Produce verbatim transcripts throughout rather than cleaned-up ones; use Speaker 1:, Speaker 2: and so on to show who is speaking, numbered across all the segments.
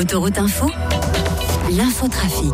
Speaker 1: Autoroute Info, l'infotrafic.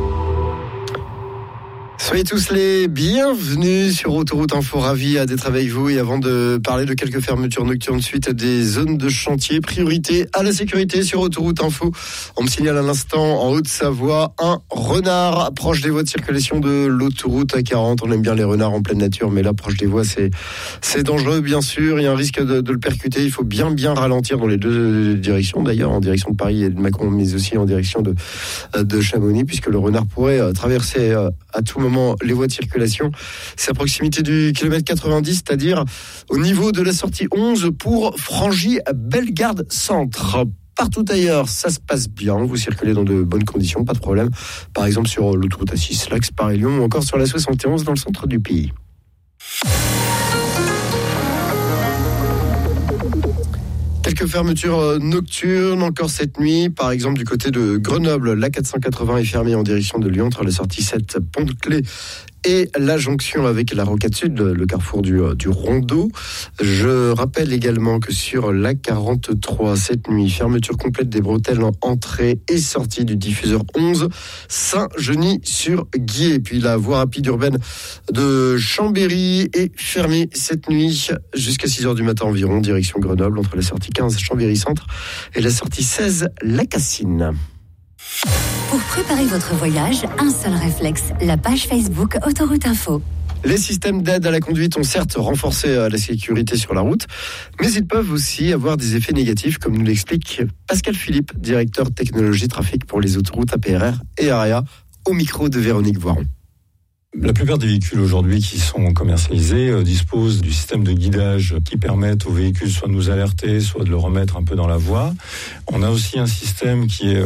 Speaker 2: Soyez tous les bienvenus sur Autoroute Info, ravi d'être avec vous. Et avant de parler de quelques fermetures nocturnes suite à des zones de chantier, priorité à la sécurité sur Autoroute Info. On me signale à l'instant en Haute-Savoie, un renard proche des voies de circulation de l'autoroute A quarante. On aime bien les renards en pleine nature, mais là, proche des voies, c'est, c'est dangereux, bien sûr. Il y a un risque de, de le percuter. Il faut bien, bien ralentir dans les deux directions, d'ailleurs, en direction de Paris et de Mâcon, mais aussi en direction de, de Chamonix, puisque le renard pourrait traverser à tout moment les voies de circulation. C'est à proximité du kilomètre quatre-vingt-dix, c'est-à-dire au niveau de la sortie onze pour Frangy-Bellegarde Centre. Partout ailleurs, ça se passe bien. Vous circulez dans de bonnes conditions, pas de problème. Par exemple sur l'autoroute A six, l'Axe Paris-Lyon, ou encore sur la soixante et onze dans le centre du pays. Quelques fermetures nocturnes encore cette nuit, par exemple du côté de Grenoble, l'A quatre cent quatre-vingts est fermée en direction de Lyon entre la sortie sept Pont-de-Clé et la jonction avec la Rocade Sud, le carrefour du, du Rondeau. Je rappelle également que sur l'A quarante-trois, cette nuit, fermeture complète des bretelles en entrée et sortie du diffuseur onze, Saint-Genis-sur-Guiers. Puis la voie rapide urbaine de Chambéry est fermée cette nuit jusqu'à six heures du matin environ, direction Grenoble, entre la sortie quinze Chambéry-Centre et la sortie seize La Cassine.
Speaker 1: Pour préparer votre voyage, un seul réflexe, la page Facebook Autoroute Info.
Speaker 2: Les systèmes d'aide à la conduite ont certes renforcé la sécurité sur la route, mais ils peuvent aussi avoir des effets négatifs, comme nous l'explique Pascal Philippe, directeur technologie trafic pour les autoroutes A P R R et AREA, au micro de Véronique Voiron.
Speaker 3: La plupart des véhicules aujourd'hui qui sont commercialisés euh, disposent du système de guidage qui permettent aux véhicules soit de nous alerter, soit de le remettre un peu dans la voie. On a aussi un système qui est